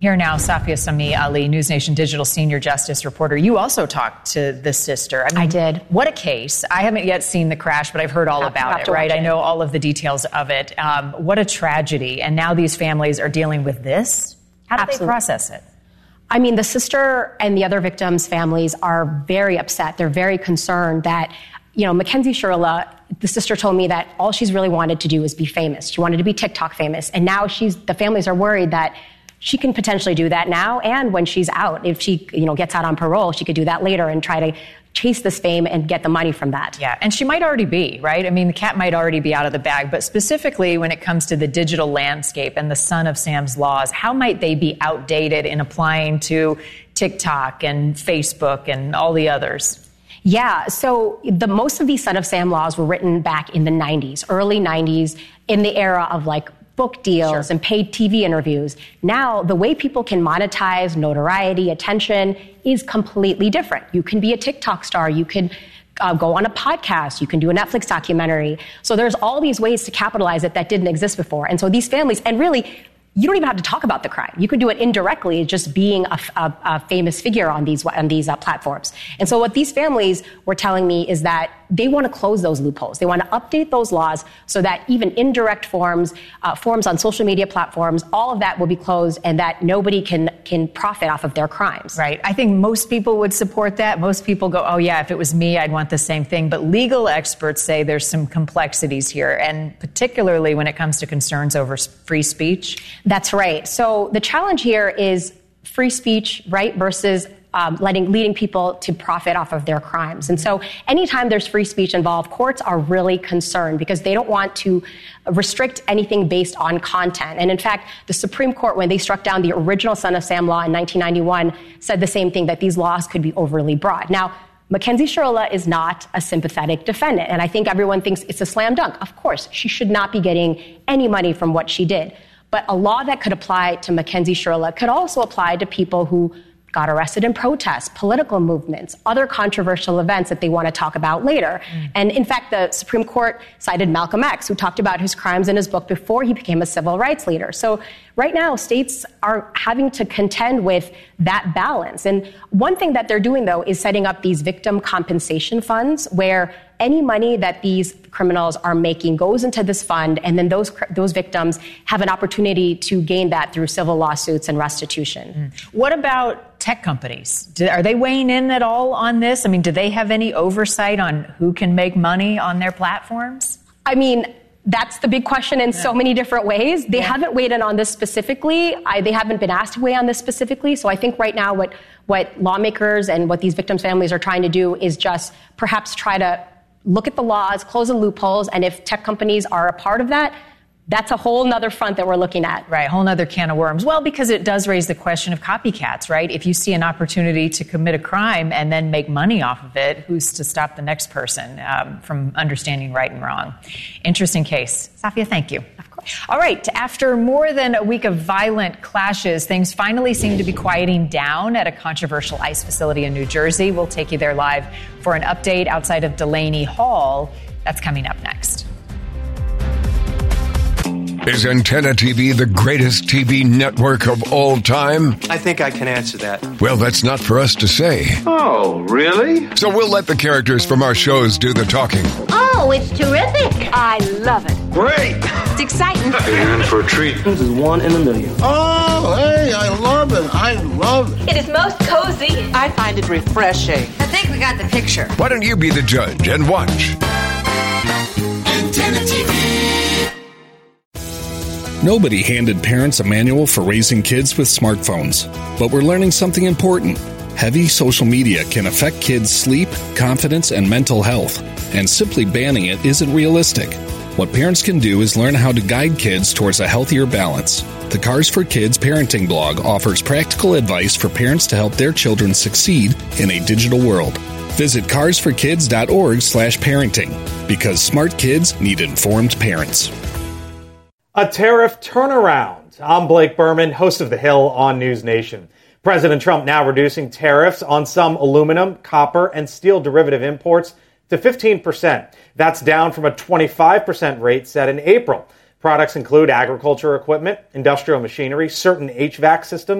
Here now, Safia Sami Ali, News Nation Digital Senior Justice Reporter. You also talked to the sister. I did. What a case. I haven't yet seen the crash, but I've heard all about it, right? I know all of the details of it. What a tragedy. And now these families are dealing with this? How do they process it? I mean, the sister and the other victims' families are very upset. They're very concerned that, Mackenzie Shirla, the sister told me that all she's really wanted to do is be famous. She wanted to be TikTok famous. And now the families are worried that she can potentially do that now and when she's out. If she, gets out on parole, she could do that later and try to chase this fame and get the money from that. Yeah, and she might already be, right? I mean, the cat might already be out of the bag, but specifically when it comes to the digital landscape and the Son of Sam's laws, how might they be outdated in applying to TikTok and Facebook and all the others? Yeah, so most of these Son of Sam laws were written back in the 90s, early 90s, in the era of book deals and paid TV interviews. Now, the way people can monetize notoriety, attention is completely different. You can be a TikTok star. You can go on a podcast. You can do a Netflix documentary. So there's all these ways to capitalize it that didn't exist before. And so these families, and really, you don't even have to talk about the crime. You could do it indirectly, just being a famous figure on these platforms. And so what these families were telling me is that they want to close those loopholes. They want to update those laws so that even indirect forms on social media platforms, all of that will be closed and that nobody can profit off of their crimes. Right. I think most people would support that. Most people go, oh, yeah, if it was me, I'd want the same thing. But legal experts say there's some complexities here, and particularly when it comes to concerns over free speech. That's right. So the challenge here is free speech, right, versus leading people to profit off of their crimes. And so anytime there's free speech involved, courts are really concerned because they don't want to restrict anything based on content. And in fact, the Supreme Court, when they struck down the original Son of Sam law in 1991, said the same thing, that these laws could be overly broad. Now, Mackenzie Shirla is not a sympathetic defendant, and I think everyone thinks it's a slam dunk. Of course, she should not be getting any money from what she did. But a law that could apply to Mackenzie Shirla could also apply to people who got arrested in protests, political movements, other controversial events that they want to talk about later. And in fact, the Supreme Court cited Malcolm X, who talked about his crimes in his book before he became a civil rights leader. So right now, states are having to contend with that balance. And one thing that they're doing, though, is setting up these victim compensation funds where any money that these criminals are making goes into this fund, and then those victims have an opportunity to gain that through civil lawsuits and restitution. What about tech companies? Are they weighing in at all on this? I mean, do they have any oversight on who can make money on their platforms? I mean, that's the big question in so many different ways. They haven't weighed in on this specifically. They haven't been asked to weigh on this specifically. So I think right now what lawmakers and what these victims' families are trying to do is just perhaps try to look at the laws, close the loopholes, and if tech companies are a part of that, that's a whole nother front that we're looking at. Right, a whole nother can of worms. Well, because it does raise the question of copycats, right? If you see an opportunity to commit a crime and then make money off of it, who's to stop the next person from understanding right and wrong? Interesting case. Safia, thank you. Of course. All right, after more than a week of violent clashes, things finally seem to be quieting down at a controversial ICE facility in New Jersey. We'll take you there live for an update outside of Delaney Hall. That's coming up next. Is Antenna TV the greatest TV network of all time? I think I can answer that. Well, that's not for us to say. Oh, really? So we'll let the characters from our shows do the talking. Oh, it's terrific. I love it. Great! It's exciting. You're in for a treat. This is one in a million. Oh, hey, I love it. I love it. It is most cozy. I find it refreshing. I think we got the picture. Why don't you be the judge and watch? Antenna TV. Nobody handed parents a manual for raising kids with smartphones, but we're learning something important. Heavy social media can affect kids' sleep, confidence, and mental health, and simply banning it isn't realistic. What parents can do is learn how to guide kids towards a healthier balance. The Cars for Kids parenting blog offers practical advice for parents to help their children succeed in a digital world. Visit carsforkids.org/parenting, because smart kids need informed parents. A tariff turnaround. I'm Blake Berman, host of The Hill on News Nation. President Trump now reducing tariffs on some aluminum, copper, and steel derivative imports to 15%. That's down from a 25% rate set in April. Products include agriculture equipment, industrial machinery, certain HVAC systems,